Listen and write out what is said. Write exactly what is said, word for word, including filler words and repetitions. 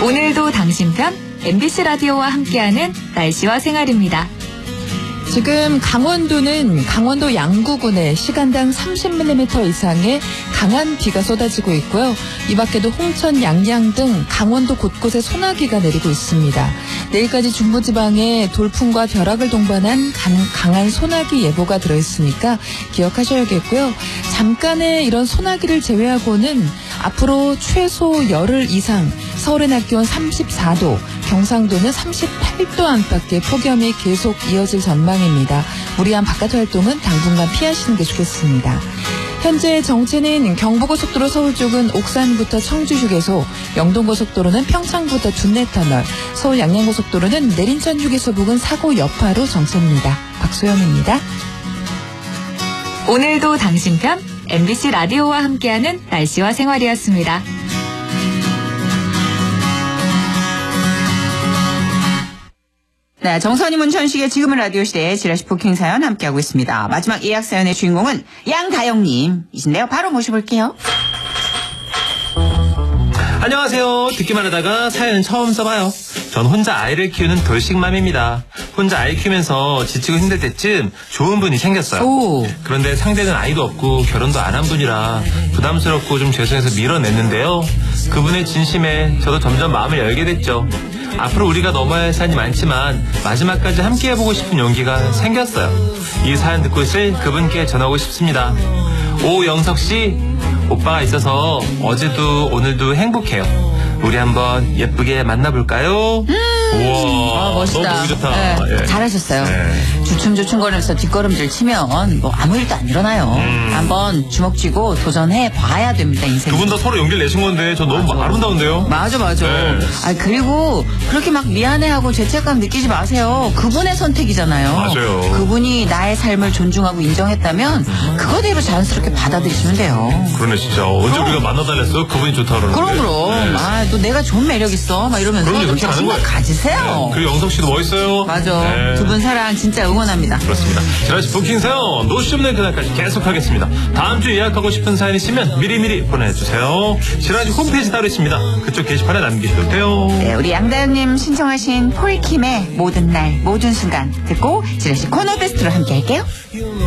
오늘도 당신 편 엠비씨 라디오와 함께하는 날씨와 생활입니다. 지금 강원도는 강원도 양구군에 시간당 삼십 밀리미터 이상의 강한 비가 쏟아지고 있고요. 이 밖에도 홍천, 양양 등 강원도 곳곳에 소나기가 내리고 있습니다. 내일까지 중부지방에 돌풍과 벼락을 동반한 강한 소나기 예보가 들어있으니까 기억하셔야겠고요. 잠깐의 이런 소나기를 제외하고는 앞으로 최소 열흘 이상 서울의 낮 기온 삼십사 도, 경상도는 삼십팔 도 안팎의 폭염이 계속 이어질 전망입니다. 무리한 바깥 활동은 당분간 피하시는 게 좋겠습니다. 현재 정체는 경부고속도로 서울 쪽은 옥산부터 청주휴게소, 영동고속도로는 평창부터 둔내터널, 서울 양양고속도로는 내린천 휴게소 부근 사고 여파로 정체입니다. 박소영입니다. 오늘도 당신 편 엠비씨 라디오와 함께하는 날씨와 생활이었습니다. 네, 정선이 문천식의 지금은 라디오 시대에 지라시 부킹 사연 함께하고 있습니다. 마지막 예약 사연의 주인공은 양다영님이신데요. 바로 모셔볼게요. 안녕하세요. 듣기만 하다가 사연 처음 써봐요. 전 혼자 아이를 키우는 돌싱맘입니다. 혼자 아이 키우면서 지치고 힘들 때쯤 좋은 분이 생겼어요. 오. 그런데 상대는 아이도 없고 결혼도 안 한 분이라 부담스럽고 좀 죄송해서 밀어냈는데요. 그분의 진심에 저도 점점 마음을 열게 됐죠. 앞으로 우리가 넘어야 할 산이 많지만 마지막까지 함께 해보고 싶은 용기가 생겼어요. 이 사연 듣고 있을 그분께 전하고 싶습니다. 오영석씨, 오빠가 있어서 어제도 오늘도 행복해요. 우리 한번 예쁘게 만나볼까요? 음. 우와, 아, 멋있다. 너무 보기 좋다. 네, 예. 잘하셨어요. 네. 주춤주춤거리면서 뒷걸음질 치면 뭐 아무 일도 안 일어나요. 음. 한번 주먹 쥐고 도전해 봐야 됩니다, 인생. 두 분 다 서로 용기를 내신 건데 저 너무 맞아. 아름다운데요? 맞아, 맞아. 네. 아, 그리고 그렇게 막 미안해하고 죄책감 느끼지 마세요. 그분의 선택이잖아요. 맞아요. 그분이 나의 삶을 존중하고 인정했다면 그거대로 자연스럽게 받아들이시면 돼요. 그러네 진짜. 언제 그럼. 우리가 만나달랬어? 그분이 좋다 그러는데. 그럼 그럼. 네. 아, 또 내가 좋은 매력 있어. 막 이러면서 그럼요, 좀 그렇게 가는 자신감 거예요. 가지세요. 네. 그리고 영석 씨도 멋있어요. 맞아. 네. 두 분 사랑 진짜 응원합니다. 그렇습니다. 지라시 부킹 사연 노쇼 없는 그날까지 계속하겠습니다. 다음 주 예약하고 싶은 사연 있으면 미리미리 보내주세요. 지라시 홈페이지 따로 있습니다. 그쪽 게시판에 남기셔도 돼요. 네, 우리 양다영님 신청하신 폴킴의 모든 날 모든 순간 듣고 지라시 코너 베스트로 함께 할게요.